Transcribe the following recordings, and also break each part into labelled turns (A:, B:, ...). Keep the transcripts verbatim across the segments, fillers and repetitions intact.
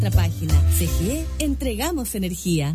A: nuestra página. C G E, entregamos energía.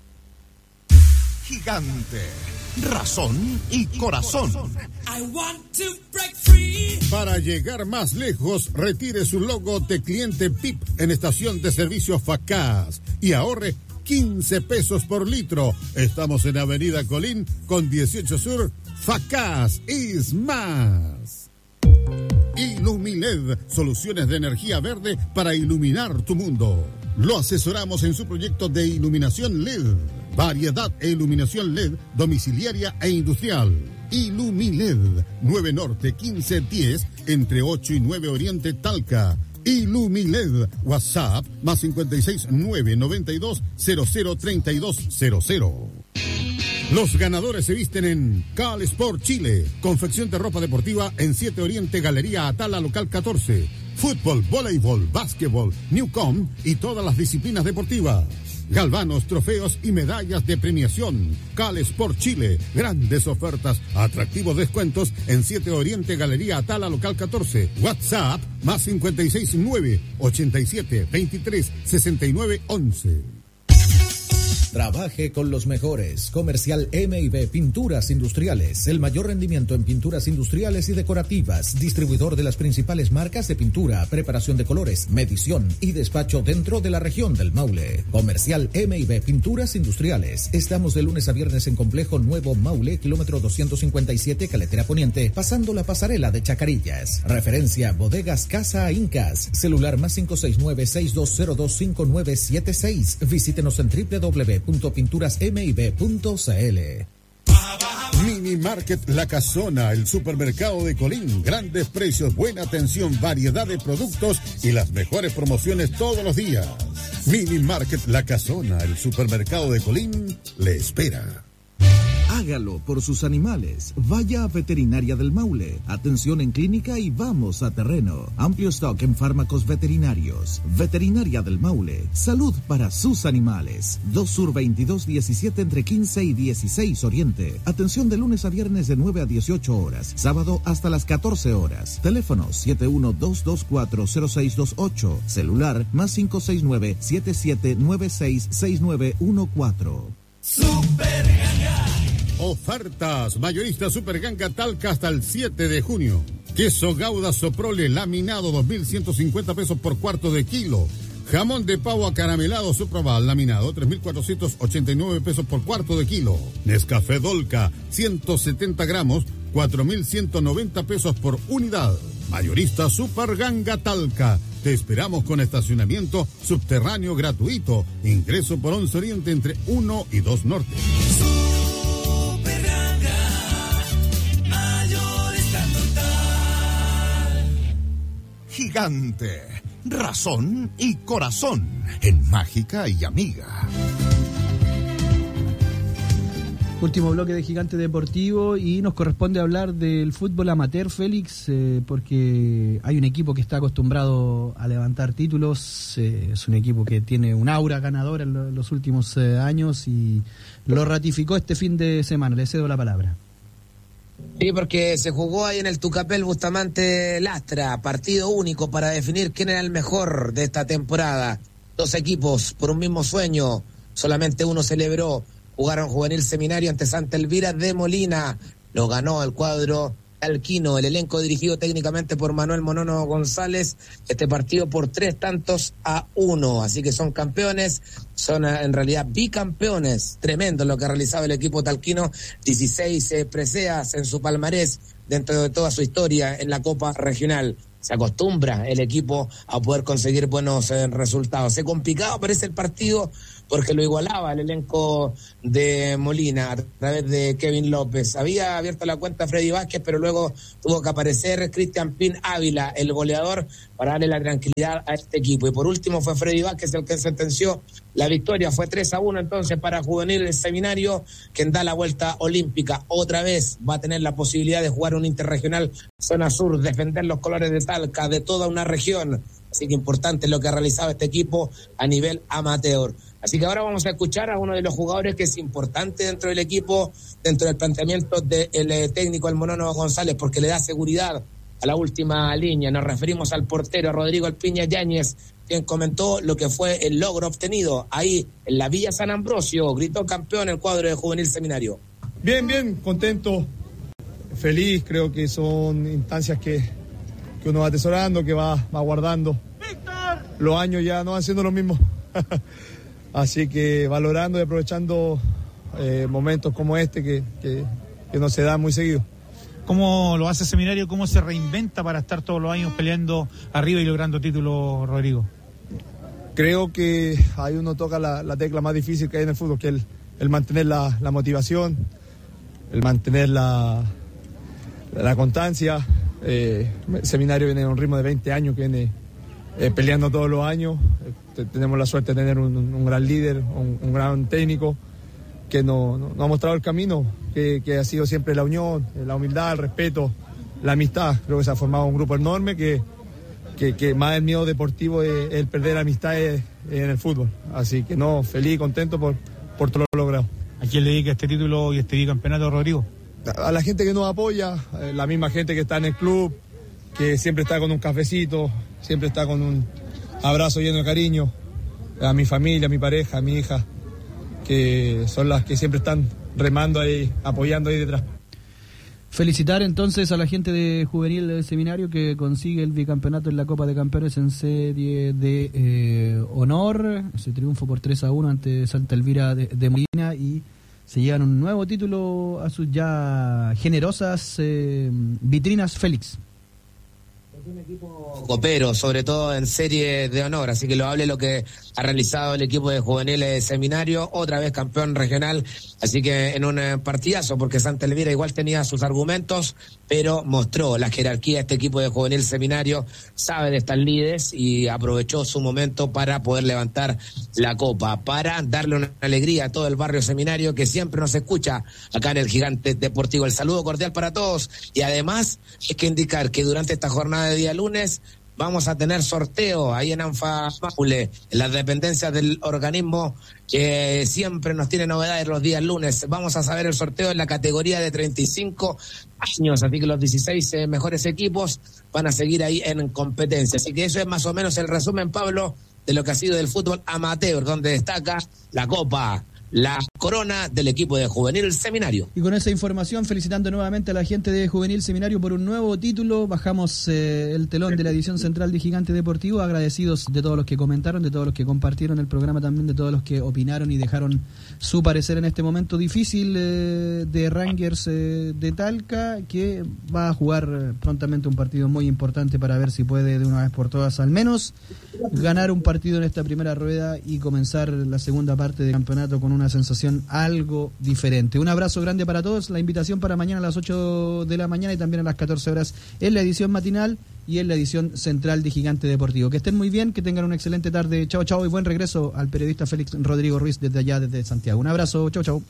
B: Gigante, razón y corazón.
C: I want to break free.
D: Para llegar más lejos, retire su logo de cliente P I P en estación de servicio Facaz y ahorre quince pesos por litro. Estamos en Avenida Colín con dieciocho Sur. Facaz is más. Ilumiled, soluciones de energía verde para iluminar tu mundo. Lo asesoramos en su proyecto de iluminación L E D. Variedad e iluminación L E D domiciliaria e industrial. Ilumiled, nueve Norte quince diez, entre ocho y nueve Oriente Talca. Ilumiled, WhatsApp, más cincuenta y seis, nueve noventa y dos, cero cero treinta y dos cero cero. Los ganadores se visten en Cal Sport Chile, confección de ropa deportiva en siete Oriente, Galería Atala, local catorce. Fútbol, voleibol, básquetbol, Newcom y todas las disciplinas deportivas. Galvanos, trofeos y medallas de premiación. Cal Sport Chile, grandes ofertas, atractivos descuentos en siete Oriente, Galería Atala, local catorce. WhatsApp, más cincuenta y seis, nueve ochenta y siete, veintitrés, sesenta y nueve, once.
E: Trabaje con los mejores. Comercial M y B Pinturas Industriales. El mayor rendimiento en pinturas industriales y decorativas. Distribuidor de las principales marcas de pintura, preparación de colores, medición y despacho dentro de la región del Maule. Comercial M y B Pinturas Industriales. Estamos de lunes a viernes en Complejo Nuevo Maule, kilómetro doscientos cincuenta y siete, Caletera Poniente, pasando la pasarela de Chacarillas. Referencia Bodegas Casa Incas. Celular más cinco seis nueve, seis dos cero dos, cinco nueve siete seis. Visítenos en doble u doble u doble u punto pinturas m y b punto c l.
D: Mini Market La Casona, el supermercado de Colín. Grandes precios, buena atención, variedad de productos y las mejores promociones todos los días. Mini Market La Casona, el supermercado de Colín, le espera.
F: Hágalo por sus animales. Vaya a Veterinaria del Maule. Atención en clínica y vamos a terreno. Amplio stock en fármacos veterinarios. Veterinaria del Maule. Salud para sus animales. dos Sur veintidós diecisiete, entre quince y dieciséis Oriente. Atención de lunes a viernes de nueve a dieciocho horas. Sábado hasta las catorce horas. Teléfono siete uno dos dos cuatro cero seis dos ocho. Celular más cinco seis nueve, siete siete nueve seis, seis nueve uno cuatro.
C: Super Ganga.
D: Ofertas. Mayorista Super Ganga Talca hasta el siete de junio. Queso Gouda Soprole laminado, dos mil ciento cincuenta pesos por cuarto de kilo. Jamón de pavo acaramelado Supraval laminado, tres mil cuatrocientos ochenta y nueve pesos por cuarto de kilo. Nescafé Dolca, ciento setenta gramos, cuatro mil ciento noventa pesos por unidad. Mayorista Super Ganga Talca. Te esperamos con estacionamiento subterráneo gratuito. Ingreso por once Oriente entre uno y dos Norte.
C: Super Ganga, mayorista total.
B: Gigante, razón y corazón en Mágica y Amiga.
G: Último bloque de Gigante Deportivo y nos corresponde hablar del fútbol amateur, Félix, eh, porque hay un equipo que está acostumbrado a levantar títulos, eh, es un equipo que tiene un aura ganadora en, lo, en los últimos eh, años y lo ratificó este fin de semana. Le cedo la palabra.
H: Sí, porque se jugó ahí en el Tucapel Bustamante Lastra, partido único para definir quién era el mejor de esta temporada. Dos equipos por un mismo sueño, solamente uno celebró. Jugaron Juvenil Seminario ante Santa Elvira de Molina. Lo ganó el cuadro alquino, el elenco dirigido técnicamente por Manuel Monono González. Este partido por tres tantos a uno. Así que son campeones, son en realidad bicampeones. Tremendo lo que realizaba el equipo talquino. dieciséis eh, preseas en su palmarés dentro de toda su historia en la Copa Regional. Se acostumbra el equipo a poder conseguir buenos eh, resultados. Se complicaba parece el partido porque lo igualaba el elenco de Molina a través de Kevin López. Había abierto la cuenta Freddy Vázquez, pero luego tuvo que aparecer Cristian Pin Ávila, el goleador, para darle la tranquilidad a este equipo. Y por último fue Freddy Vázquez el que sentenció la victoria. Fue tres a uno entonces para Juvenil el Seminario, quien da la vuelta olímpica. Otra vez va a tener la posibilidad de jugar un interregional zona sur, defender los colores de Talca, de toda una región. Así que importante lo que ha realizado este equipo a nivel amateur. Así que ahora vamos a escuchar a uno de los jugadores que es importante dentro del equipo, dentro del planteamiento del técnico, el Monono González, porque le da seguridad a la última línea. Nos referimos al portero Rodrigo El Piña Yáñez, quien comentó lo que fue el logro obtenido ahí en la Villa San Ambrosio. Gritó campeón el cuadro de Juvenil Seminario.
I: Bien, bien, contento, feliz. Creo que son instancias que, que uno va atesorando, que va, va guardando. Los años ya no van siendo los mismos. Así que valorando y aprovechando eh, momentos como este que, que, que no se dan muy seguido.
J: ¿Cómo lo hace Seminario? ¿Cómo se reinventa para estar todos los años peleando arriba y logrando títulos, Rodrigo?
I: Creo que ahí uno toca la, la tecla más difícil que hay en el fútbol, que es el, el mantener la, la motivación, el mantener la, la constancia. Eh, Seminario viene en un ritmo de veinte años que viene eh, peleando todos los años. Eh, tenemos la suerte de tener un, un gran líder, un, un gran técnico que nos no, no ha mostrado el camino, que, que ha sido siempre la unión, la humildad, el respeto, la amistad. Creo que se ha formado un grupo enorme que, que, que más el miedo deportivo es el perder amistades en el fútbol. Así que no, feliz y contento por, por todo lo logrado.
J: ¿A quién le dedica este título y este bicampeonato, Rodrigo?
I: A la gente que nos apoya, la misma gente que está en el club, que siempre está con un cafecito, siempre está con un abrazo lleno de cariño, a mi familia, a mi pareja, a mi hija, que son las que siempre están remando ahí, apoyando ahí detrás.
G: Felicitar entonces a la gente de Juvenil del Seminario que consigue el bicampeonato en la Copa de Campeones en serie de eh, honor. Ese triunfo por tres a uno ante Santa Elvira de, de Molina, y se llevan un nuevo título a sus ya generosas eh, vitrinas Félix.
H: Un equipo copero, sobre todo en serie de honor, así que lo hable lo que ha realizado el equipo de juveniles Seminario, otra vez campeón regional, así que en un partidazo, porque Santa Elvira igual tenía sus argumentos, pero mostró la jerarquía de este equipo de juvenil Seminario, sabe de estas líderes y aprovechó su momento para poder levantar la copa, para darle una alegría a todo el barrio Seminario que siempre nos escucha acá en el Gigante Deportivo. El saludo cordial para todos, y además hay que indicar que durante esta jornada de día lunes vamos a tener sorteo ahí en Anfa Maule, en las dependencias del organismo que siempre nos tiene novedades los días lunes. Vamos a saber el sorteo en la categoría de treinta y cinco años, así que los dieciséis eh, mejores equipos van a seguir ahí en competencia. Así que eso es más o menos el resumen, Pablo, de lo que ha sido del fútbol amateur, donde destaca la Copa, la corona del equipo de Juvenil Seminario.
G: Y con esa información, felicitando nuevamente a la gente de Juvenil Seminario por un nuevo título, bajamos eh, el telón de la edición central de Gigante Deportivo, agradecidos de todos los que comentaron, de todos los que compartieron el programa, también de todos los que opinaron y dejaron su parecer en este momento difícil eh, de Rangers eh, de Talca, que va a jugar prontamente un partido muy importante para ver si puede de una vez por todas al menos ganar un partido en esta primera rueda y comenzar la segunda parte del campeonato con una sensación algo diferente. Un abrazo grande para todos, la invitación para mañana a las ocho de la mañana y también a las catorce horas en la edición matinal y en la edición central de Gigante Deportivo. Que estén muy bien, que tengan una excelente tarde. Chao, chao, y buen regreso al periodista Félix Rodrigo Ruiz desde allá, desde Santiago. Un abrazo, chao, chao.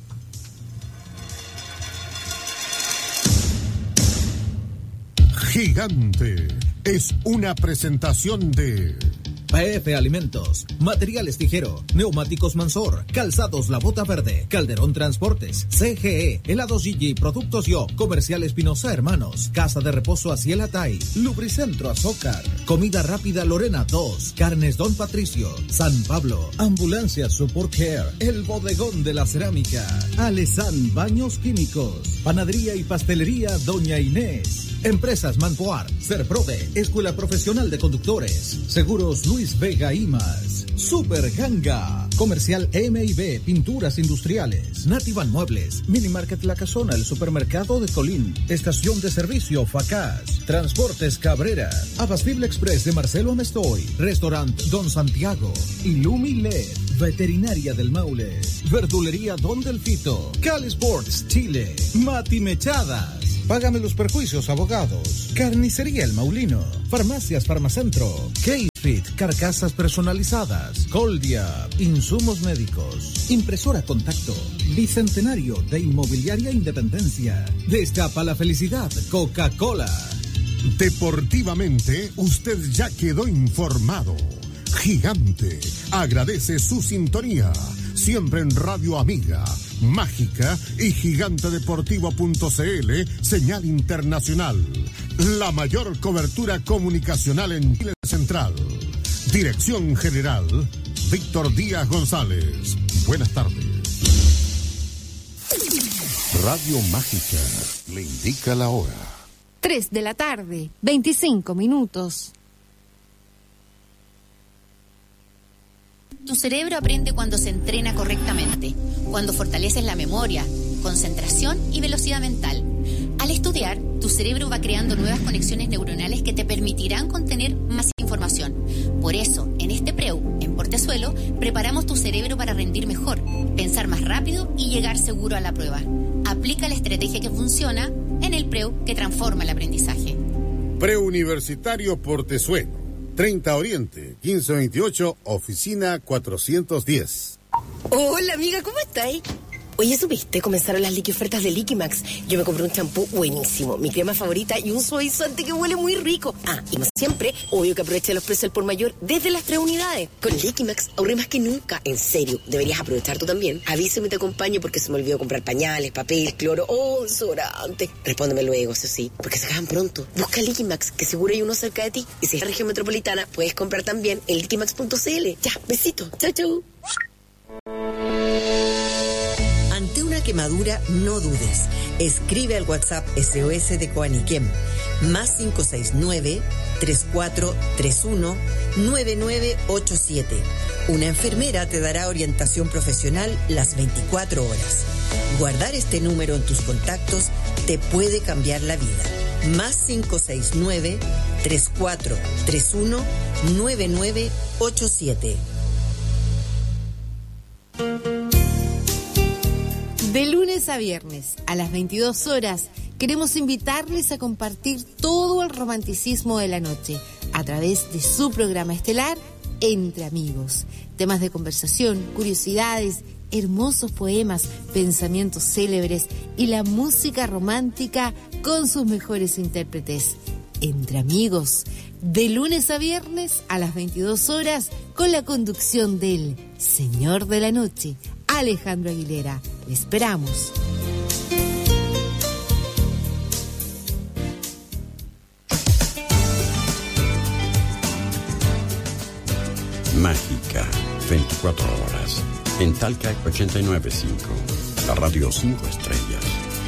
B: Gigante es una presentación de
E: P F Alimentos, Materiales Tijero, Neumáticos Mansor, Calzados La Bota Verde, Calderón Transportes, C G E, Helados Gigi, Productos Yo, Comercial Espinosa Hermanos, Casa de Reposo Aciel Atay, Lubricentro Azócar, Comida Rápida Lorena dos, Carnes Don Patricio, San Pablo, Ambulancia Support Care, El Bodegón de la Cerámica, Alesan Baños Químicos, Panadería y Pastelería Doña Inés, Empresas Manpoar, Serprode, Escuela Profesional de Conductores, Seguros Luis Vega y más, Super Ganga, Comercial M y B, Pinturas Industriales, Nativan Muebles, Mini Market La Casona, el Supermercado de Colín, Estación de Servicio Facaz, Transportes Cabrera, Abastible Express de Marcelo Amestoy, Restaurant Don Santiago, Illumi L E D, Veterinaria del Maule, Verdulería Don Delfito, Cali Sports Chile, Mati Mechadas, Págame los Perjuicios Abogados, Carnicería El Maulino, Farmacias Farmacentro, K-Fit, Carcasas Personalizadas, Coldia, Insumos Médicos, Impresora Contacto, Bicentenario de Inmobiliaria Independencia, Destapa la Felicidad, Coca-Cola.
B: Deportivamente, usted ya quedó informado. Gigante agradece su sintonía, siempre en Radio Amiga, Mágica y Gigante Deportivo punto c l, señal internacional. La mayor cobertura comunicacional en Chile Central. Dirección General, Víctor Díaz González. Buenas tardes. Radio Mágica le indica la hora.
K: tres de la tarde, veinticinco minutos.
L: Tu cerebro aprende cuando se entrena correctamente, cuando fortaleces la memoria, concentración y velocidad mental. Al estudiar, tu cerebro va creando nuevas conexiones neuronales que te permitirán contener más información. Por eso, en este Preu, en Portezuelo, preparamos tu cerebro para rendir mejor, pensar más rápido y llegar seguro a la prueba. Aplica la estrategia que funciona en el Preu que transforma el aprendizaje.
D: Preuniversitario Portezuelo, treinta Oriente, quince veintiocho, oficina cuatrocientos diez.
M: Hola amiga, ¿cómo estáis? Oye, ¿supiste? Comenzaron las liqui ofertas de Liquimax. Yo me compré un champú buenísimo, mi crema favorita y un suavizante que huele muy rico. Ah, y como siempre, obvio que aproveché los precios al por mayor desde las tres unidades. Con Liquimax ahorré más que nunca. En serio, deberías aprovechar tú también. Avísame y te acompaño porque se me olvidó comprar pañales, papel, cloro o desodorante. Respóndeme luego, eso sí, porque se acaban pronto. Busca Liquimax, que seguro hay uno cerca de ti. Y si es la región metropolitana, puedes comprar también en liquimax punto c l. Ya, besito. Chau, chau.
N: Ante una quemadura, no dudes. Escribe al WhatsApp S O S de Coaniquem, más cinco seis nueve, tres cuatro tres uno, nueve nueve ocho siete. Una enfermera te dará orientación profesional las veinticuatro horas. Guardar este número en tus contactos te puede cambiar la vida. Más cinco seis nueve, tres cuatro tres uno, nueve nueve ocho siete.
K: De lunes a viernes, a las veintidós horas, queremos invitarles a compartir todo el romanticismo de la noche a través de su programa estelar Entre Amigos. Temas de conversación, curiosidades, hermosos poemas, pensamientos célebres y la música romántica con sus mejores intérpretes. Entre Amigos, de lunes a viernes a las veintidós horas, con la conducción del Señor de la Noche, Alejandro Aguilera. Le esperamos.
O: Mágica, veinticuatro horas. En Talca ochenta y nueve punto cinco. La radio cinco estrellas.